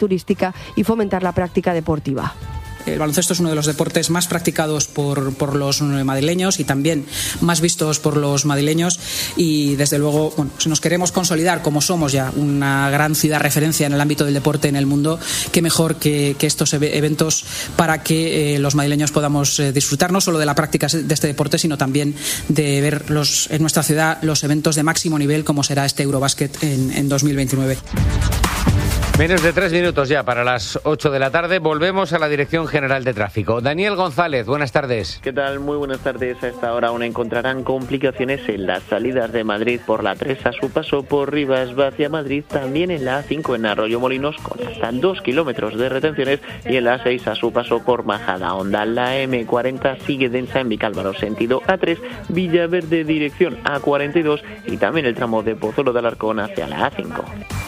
turística y fomentar la práctica deportiva. El baloncesto es uno de los deportes más practicados por los madrileños y también más vistos por los madrileños, y desde luego, si nos queremos consolidar como somos ya una gran ciudad referencia en el ámbito del deporte en el mundo, qué mejor que estos eventos para que los madrileños podamos disfrutar no solo de la práctica de este deporte, sino también de ver en nuestra ciudad los eventos de máximo nivel como será este Eurobasket en 2029. Menos de 3 minutos ya para las 8 de la tarde. Volvemos a la Dirección General de Tráfico. Daniel González, buenas tardes. ¿Qué tal? Muy buenas tardes. A esta hora aún encontrarán complicaciones en las salidas de Madrid por la 3 a su paso por Rivas hacia Madrid, también en la A5 en Arroyomolinos con hasta 2 kilómetros de retenciones, y en la A6 a su paso por Majadahonda. La M40 sigue densa en Vicálvaro sentido A3, Villaverde dirección A42 y también el tramo de Pozuelo de Alarcón hacia la A5.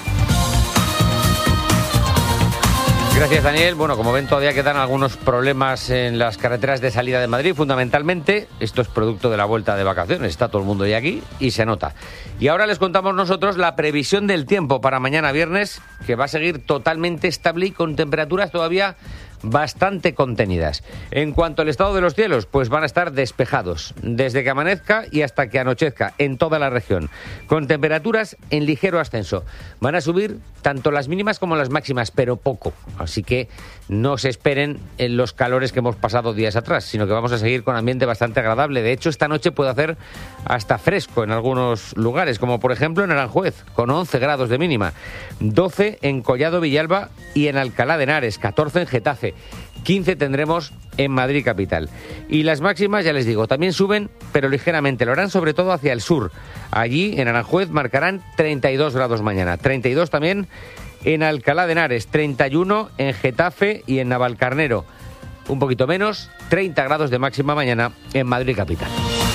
Gracias, Daniel. Bueno, como ven, todavía quedan algunos problemas en las carreteras de salida de Madrid. Fundamentalmente, esto es producto de la vuelta de vacaciones. Está todo el mundo ya aquí y se nota. Y ahora les contamos nosotros la previsión del tiempo para mañana viernes, que va a seguir totalmente estable y con temperaturas todavía bastante contenidas. En cuanto al estado de los cielos, pues van a estar despejados desde que amanezca y hasta que anochezca en toda la región, con temperaturas en ligero ascenso. Van a subir tanto las mínimas como las máximas, pero poco, así que no se esperen en los calores que hemos pasado días atrás, sino que vamos a seguir con ambiente bastante agradable. De hecho, esta noche puede hacer hasta fresco en algunos lugares, como por ejemplo en Aranjuez, con 11 grados de mínima, 12 en Collado Villalba y en Alcalá de Henares, 14 en Getafe, 15 tendremos en Madrid capital. Y las máximas, ya les digo, también suben, pero ligeramente. Lo harán sobre todo hacia el sur. Allí, en Aranjuez, marcarán 32 grados mañana. 32 también en Alcalá de Henares, 31 en Getafe y en Navalcarnero. Un poquito menos, 30 grados de máxima mañana en Madrid capital.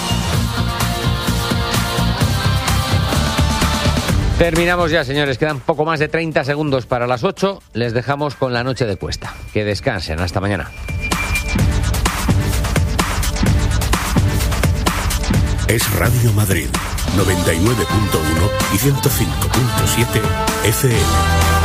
Terminamos ya, señores. Quedan poco más de 30 segundos para las 8. Les dejamos con la noche de Cuesta. Que descansen. Hasta mañana. Es Radio Madrid, 99.1 y 105.7 FM.